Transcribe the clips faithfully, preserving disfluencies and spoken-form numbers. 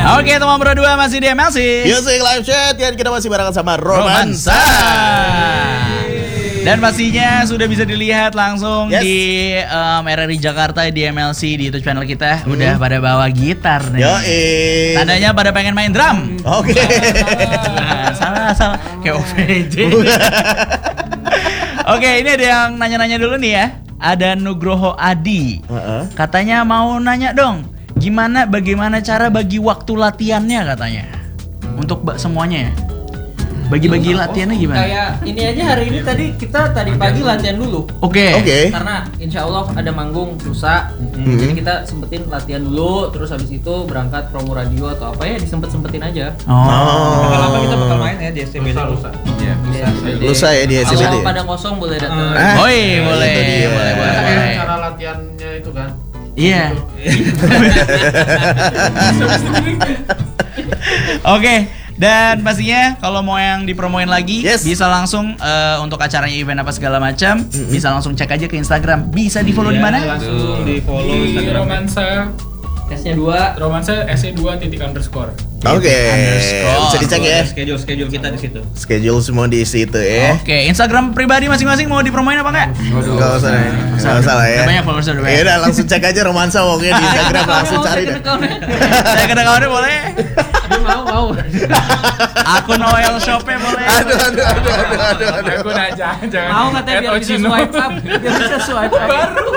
Oke, teman berdua masih di M L C Music Live Chat dan kita masih barengan sama Romansa. Romansa. Dan pastinya sudah bisa dilihat langsung Yes. di um, R R I Jakarta di M L C di YouTube channel kita. Udah pada bawa gitar nih. Yoi. Tandanya pada pengen main drum. Oke. Nah, salah salah kayak O V J. Oke, ini ada yang nanya-nanya dulu nih ya. Ada Nugroho Adi. Uh-uh. Katanya mau nanya dong, gimana bagaimana cara bagi waktu latihannya katanya. Untuk ba- semuanya ya. Bagi-bagi latihannya gimana? Kayak ini aja hari ini tadi kita tadi pagi latihan dulu. Oke. Oke. Karena insya Allah ada manggung lusa, Mhm. jadi kita sempetin latihan dulu, terus habis itu berangkat promo radio atau apa ya disempet-sempetin aja. Oh. Lama kita bakal main ya di S C B lusa. Lusa. Iya, Iya. Lusa ya di S C B D. Kalau pada kosong boleh datang. Ah, Oi, boleh, itu dia. boleh, boleh, Kayak boleh. cara latihannya itu kan. Iya. Oke. Dan pastinya kalau mau yang dipromoin lagi Yes. bisa langsung eh, untuk acaranya event apa segala macam bisa langsung cek aja ke Instagram. Bisa di follow di mana? Langsung di follow Di Instagram. Romansa, Tesnya dua. Romansa S E dua titik underscore. Oke. Underscore. Bisa dicek ya. Schedule schedule kita di situ. Schedule semua di situ ya. Oke, Instagram pribadi masing-masing mau dipromoin apa enggak? Enggak usah. Enggak usah lah ya. Udah banyak followers udah Ya banyak. udah langsung cek aja Romansa pokoknya di Instagram langsung cari deh. Saya kena kawannya boleh. mau mau. Akun oil shopnya boleh. Aduh aduh aduh aduh aduh aduh. Aku aja jangan. Mau katanya biar bisa swipe up, biar bisa swipe up. Baru.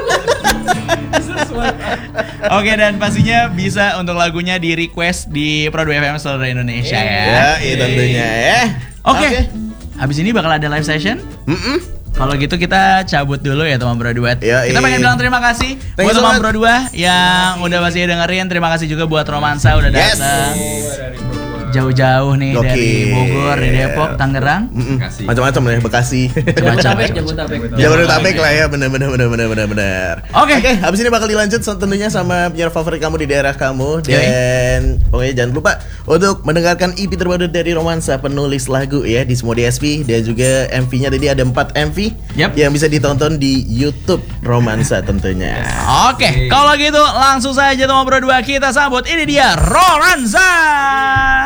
Oke, dan pastinya bisa untuk lagunya di request di Pro dua F M seluruh Indonesia ya. Ya, itu tentunya ya. Oke. Habis ini bakal ada live session. Mm-mm. Kalau gitu kita cabut dulu ya teman Bro Duet. Ya, Kita iya. pengen bilang terima kasih Thank buat you so teman much. Bro Dua yang udah masih dengerin. Terima kasih juga buat Romansa udah Yes. datang Dari Pro dua. jauh-jauh nih Gokil. dari Bogor, dari Depok, Tangerang. Mm-mm. Bekasi. Macam-macam lah ya Bekasi. Jabodetabek, Jabodetabek. Jabodetabek lah ya, bener bener bener bener bener bener. Oke. Oke, habis ini bakal dilanjut so- tentunya sama penyiar favorit kamu di daerah kamu Yoi. dan pokoknya jangan lupa untuk mendengarkan E P terbaru dari Romansa penulis lagu ya di semua D S P dan juga M V-nya tadi ada empat M V Yep. yang bisa ditonton di YouTube Romansa tentunya. Oke, kalau gitu langsung saja teman Bro Dua kita sambut ini dia Romansa.